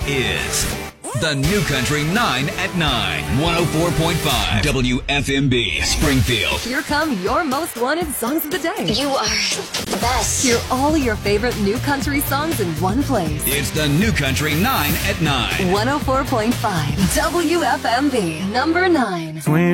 is the New Country 9 at 9, 104.5 WFMB, Springfield. Here come your most wanted songs of the day. You are the best. Hear all your favorite new country songs in one place. It's the New Country 9 at 9. 104.5 WFMB, number 9.